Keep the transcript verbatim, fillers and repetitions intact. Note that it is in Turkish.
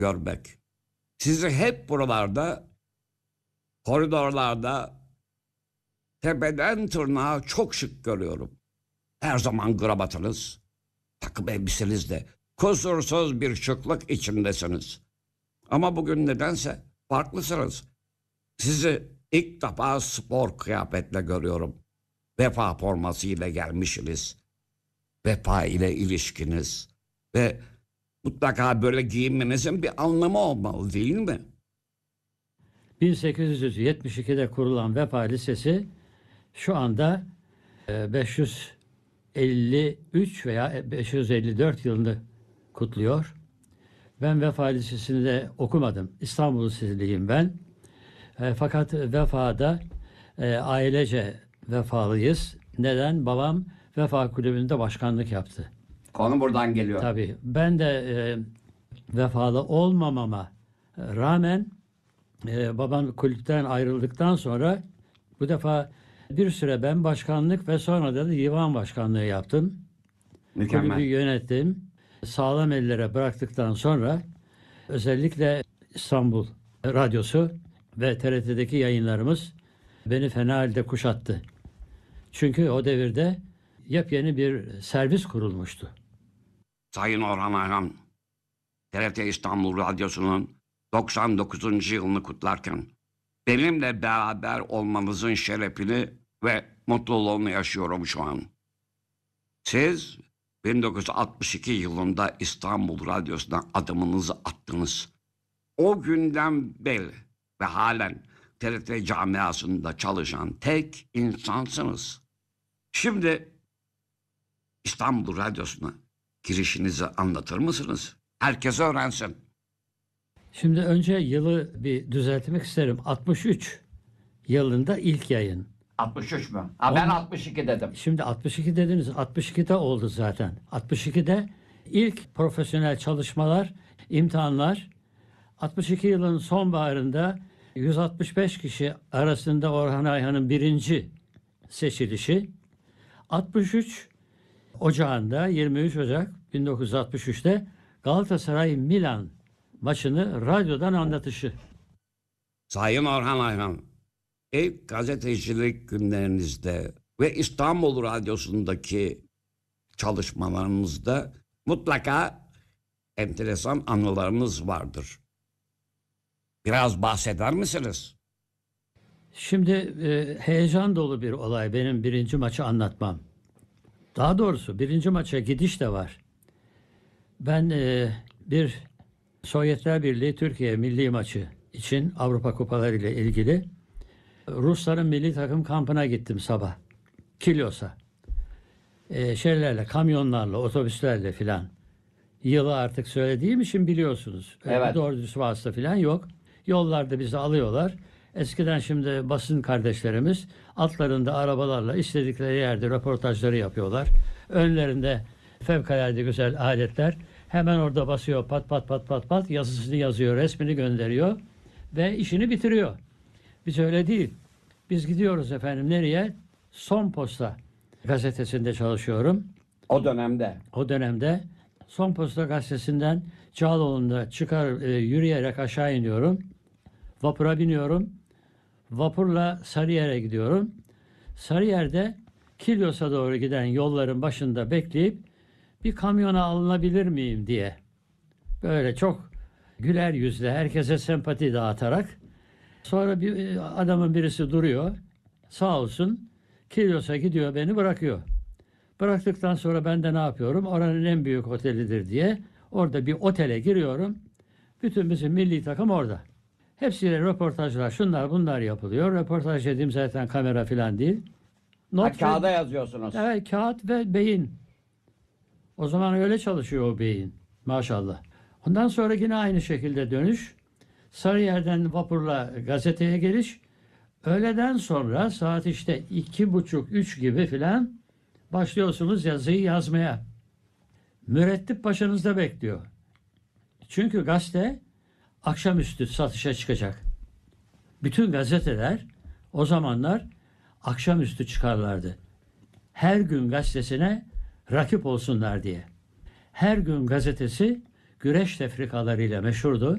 görmek. Sizi hep buralarda, koridorlarda, tepeden tırnağa çok şık görüyorum. Her zaman kravatınız, takım elbisenizle kusursuz bir şıklık içindesiniz. Ama bugün nedense farklısınız. Sizi ilk defa spor kıyafetle görüyorum. Vefa forması ile gelmişsiniz. Vefa ile ilişkiniz. Ve mutlaka böyle giyinmenizin bir anlamı olmalı değil mi? bin sekiz yüz yetmiş ikide kurulan Vefa Lisesi şu anda beş yüz elli üç veya beş yüz elli dört yılını kutluyor. Ben Vefa Lisesi'nde okumadım. İstanbul Liseliyim ben. E, fakat Vefa'da e, ailece vefalıyız. Neden? Babam Vefa Kulübü'nde başkanlık yaptı. Konu buradan geliyor. Tabii. Ben de e, vefalı olmamama rağmen e, babam kulüpten ayrıldıktan sonra bu defa bir süre ben başkanlık ve sonra da divan başkanlığı yaptım. Mükemmel. Kulübü yönettim. Sağlam ellere bıraktıktan sonra özellikle İstanbul Radyosu ve T R T'deki yayınlarımız beni fena halde kuşattı. Çünkü o devirde yepyeni bir servis kurulmuştu. Sayın Orhan Ayhan, T R T İstanbul Radyosu'nun doksan dokuzuncu yılını kutlarken benimle beraber olmanızın şerefini ve mutluluğunu yaşıyorum şu an. Siz bin dokuz yüz altmış iki yılında İstanbul Radyosu'na adımınızı attınız. O günden beri ve halen T R T camiasında çalışan tek insansınız. Şimdi İstanbul Radyosu'na girişinizi anlatır mısınız? Herkes öğrensin. Şimdi önce yılı bir düzeltmek isterim. altmış üç yılında ilk yayın. altmış üç mü? Ha, ben On- altmış iki dedim. Şimdi altmış iki dediniz. altmış ikide oldu zaten. altmış ikide ilk profesyonel çalışmalar, imtihanlar. altmış iki yılın sonbaharında yüz altmış beş kişi arasında Orhan Ayhan'ın birinci seçilişi. altmış üç Ocağı'nda yirmi üç Ocak bin dokuz yüz altmış üçte Galatasaray Milan maçını radyodan anlatışı. Sayın Orhan Ayhan, ilk gazetecilik günlerinizde ve İstanbul Radyosu'ndaki çalışmalarınızda mutlaka enteresan anılarınız vardır. Biraz bahseder misiniz? Şimdi e, heyecan dolu bir olay benim birinci maçı anlatmam. Daha doğrusu birinci maça gidiş de var. Ben e, bir Sovyetler Birliği Türkiye milli maçı için Avrupa Kupaları ile ilgili Rusların milli takım kampına gittim sabah. Kilyos'a. E, şeylerle, kamyonlarla, otobüslerle filan. Yılı artık söylediğim için biliyorsunuz. Öyle Evet. Doğru düz vasıta filan yok. Yollarda bizi alıyorlar. Eskiden şimdi basın kardeşlerimiz altlarında arabalarla istedikleri yerde röportajları yapıyorlar. Önlerinde fevkalade güzel aletler. Hemen orada basıyor pat pat pat pat pat yazısını yazıyor, resmini gönderiyor ve işini bitiriyor. Biz öyle değil. Biz gidiyoruz efendim nereye? Son Posta gazetesinde çalışıyorum. O dönemde. O dönemde Son Posta gazetesinden Cağaloğlu'nda çıkar e, yürüyerek aşağı iniyorum. Vapura biniyorum. Vapurla Sarıyer'e gidiyorum. Sarıyer'de Kilyos'a doğru giden yolların başında bekleyip bir kamyona alınabilir miyim diye. Böyle çok güler yüzle herkese sempati dağıtarak. Sonra bir adamın birisi duruyor. Sağ olsun Kilyos'a gidiyor beni bırakıyor. Bıraktıktan sonra ben de ne yapıyorum? Oranın en büyük otelidir diye orada bir otele giriyorum. Bütün bizim milli takım orada. Hepsiyle röportajlar, şunlar bunlar yapılıyor. Röportaj dediğim zaten kamera falan değil. Not kağıda ve- yazıyorsunuz. Evet, kağıt ve beyin. O zaman öyle çalışıyor o beyin. Maşallah. Ondan sonra yine aynı şekilde dönüş. Sarıyer'den vapurla gazeteye geliş. Öğleden sonra saat işte iki buçuk, üç gibi filan başlıyorsunuz yazıyı yazmaya. Mürettip başınızda bekliyor. Çünkü gazete akşamüstü satışa çıkacak. Bütün gazeteler o zamanlar akşamüstü çıkarlardı. Her gün gazetesine rakip olsunlar diye. Her gün gazetesi güreş tefrikalarıyla meşhurdu.